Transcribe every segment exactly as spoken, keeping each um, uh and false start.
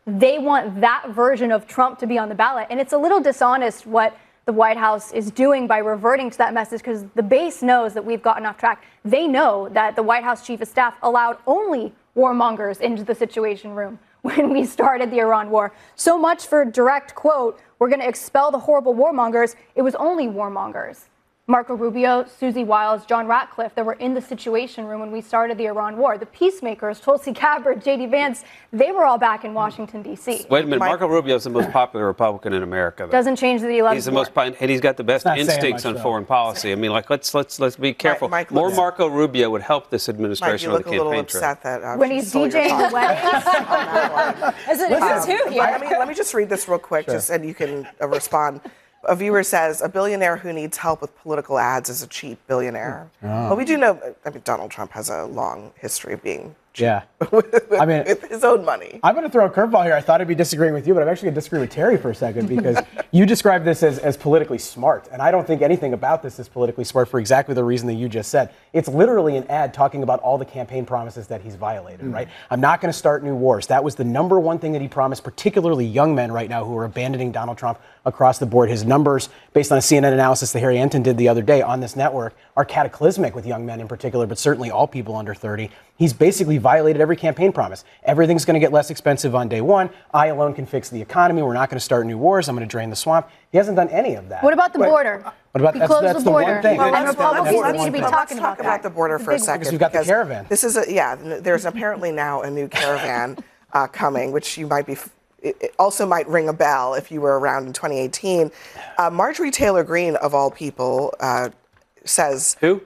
they want that version of Trump to be on the ballot. And it's a little dishonest what the White House is doing by reverting to that message, because the base knows that we've gotten off track. They know that the White House chief of staff allowed only warmongers into the Situation Room when we started the Iran war. So much for direct quote, we're going to expel the horrible warmongers. It was only warmongers. Marco Rubio, Susie Wiles, John Ratcliffe that were in the Situation Room when we started the Iran war. The peacemakers, Tulsi Gabbard, J D Vance, they were all back in Washington, D C. Wait a minute. Marco Rubio is the most popular Republican in America, though. Doesn't change that he loves He's the most, and he's got the best instincts on foreign policy. I mean, like, let's let's let's be careful. Mike, Mike More looks, Marco Rubio would help this administration Mike, you on the look campaign a little upset that, uh, when he's DJing the weddings. Is it um, who here? Let me, let me just read this real quick, Sure. just and you can uh, respond. A viewer says, a billionaire who needs help with political ads is a cheap billionaire. Oh. Well, we do know, I mean, Donald Trump has a long history of being cheap Yeah. with, I mean, with his own money. I'm going to throw a curveball here. I thought I'd be disagreeing with you, but I'm actually going to disagree with Terry for a second, because you described this as, as politically smart. And I don't think anything about this is politically smart for exactly the reason that you just said. It's literally an ad talking about all the campaign promises that he's violated, mm. right? I'm not going to start new wars. That was the number one thing that he promised, particularly young men right now who are abandoning Donald Trump across the board. His numbers, based on a C N N analysis that Harry Enton did the other day on this network, are cataclysmic with young men in particular, but certainly all people under thirty. He's basically violated every campaign promise. Everything's going to get less expensive on day one. I alone can fix the economy. We're not going to start new wars. I'm going to drain the swamp. He hasn't done any of that. What about the But, border? What about we that's, closed that's the the border. one thing. Well, and let's, Republicans let's, need to be let's talking talk about, about that. the border for a second. Because we've got the caravan. This is a, yeah, there's apparently now a new caravan uh, coming, which you might be, it, it also might ring a bell if you were around in twenty eighteen. Uh, Marjorie Taylor Greene, of all people, uh, says... Who?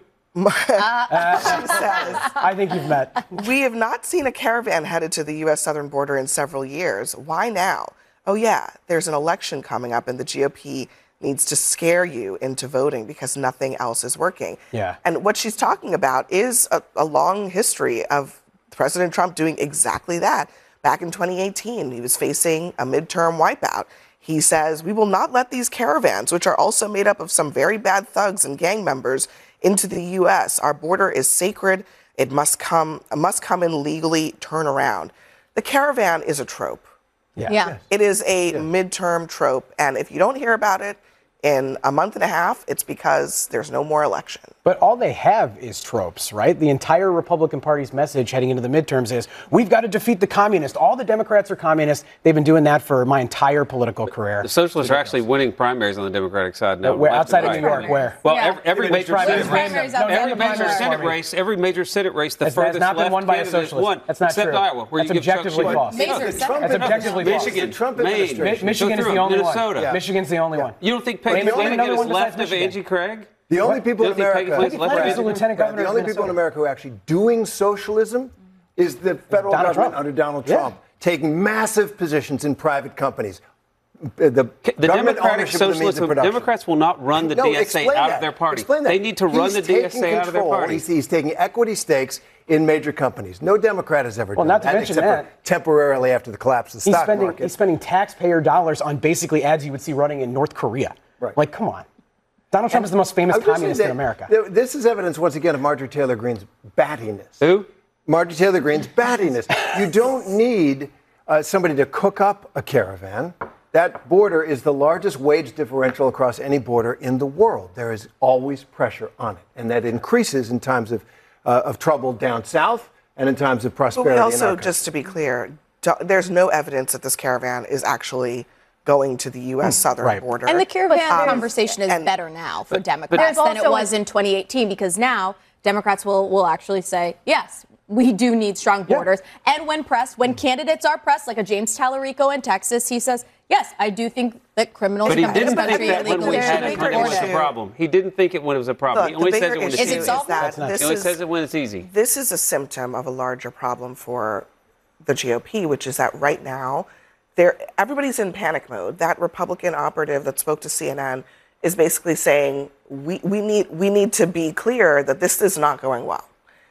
uh, she says, I think you've met. We have not seen a caravan headed to the U S southern border in several years. Why now? Oh, yeah, there's an election coming up, and the G O P needs to scare you into voting because nothing else is working. Yeah. And what she's talking about is a, a long history of President Trump doing exactly that. Back in twenty eighteen, he was facing a midterm wipeout. He says, we will not let these caravans, which are also made up of some very bad thugs and gang members, into the U S. Our border is sacred. It must come, must come in legally, turn around. The caravan is a trope. Yeah. Yeah. It is a Yeah. midterm trope. And if you don't hear about it in a month and a half, it's because there's no more election. But all they have is tropes, right? The entire Republican Party's message heading into the midterms is, we've got to defeat the communists. All the Democrats are communists. They've been doing that for my entire political career. The socialists are actually winning primaries on the Democratic side now. Uh, where, left outside and of New right. York, where? Well, Yeah. every, every Even major primaries Senate race, primaries No, outside every of major New York. Senate race, every major Senate race, the That's, that's furthest not been left won by a candidate socialist. won. That's not Except true. Iowa, where That's you give Chuck objectively Schumer. false. Major No, Senate That's objectively false. Michigan, The Trump Maine, administration. Mi- Michigan Go is through the only Minnesota. one. Yeah. Michigan's the only one. You don't think Name- Peggy name Flanagan another is one besides left of Michigan. Angie Craig? The only people You in don't think Peggy America, Flanagan's left of Flanagan's Angie the Craig? lieutenant Right, governor the of only people in Minnesota. America who are actually doing socialism is the federal Donald government Trump. under Donald Yeah. Trump, taking massive positions in private companies. The, The government Democratic ownership of the means Socialists, of production. Democrats will not run the No, D S A explain out that. of their party. Explain that. They need to run He's the D S A taking out of their control. party. He's, he's taking equity stakes in major companies. No Democrat has ever Well, done not to that, mention except for that- temporarily after the collapse of the He's stock spending, market. he's spending taxpayer dollars on basically ads you would see running in North Korea. Right. Like, come on. Donald Trump is the most famous I was gonna communist say in that America. th- This is evidence, once again, of Marjorie Taylor Greene's battiness. Who? Marjorie Taylor Greene's battiness. You don't need uh, somebody to cook up a caravan. That border is the largest wage differential across any border in the world. There is always pressure on it, and that increases in times of, uh, of trouble down south and in times of But prosperity. we in our also, country. just to be clear, do, there's no evidence that this caravan is actually going to the U S southern Right. border. And the caravan Um, conversation is and- better now for there's Democrats than it also was in twenty eighteen, because now Democrats will, will actually say, yes, we do need strong borders. And when pressed, when candidates are pressed, like a James Talarico in Texas, he says, yes, I do think that criminals But he come to this didn't think country that when illegally we should had be it when it was a deported. problem. He didn't think it when it was a problem. Look, He only the says bigger it when it's issue Is it easy. solved now? that this He only is, says it when it's easy. this is a symptom of a larger problem for the G O P, which is that right now, they're, everybody's in panic mode. That Republican operative that spoke to C N N is basically saying, we, we, need, we need to be clear that this is not going well.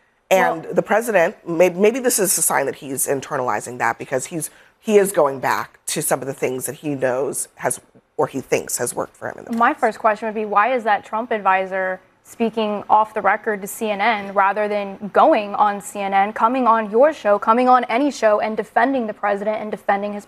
And Well- the president, maybe, maybe this is a sign that he's internalizing that, because he's he is going back to some of the things that he knows has, or he thinks has worked for him in the past. My first question would be, why is that Trump advisor speaking off the record to C N N rather than going on C N N, coming on your show, coming on any show, and defending the president and defending his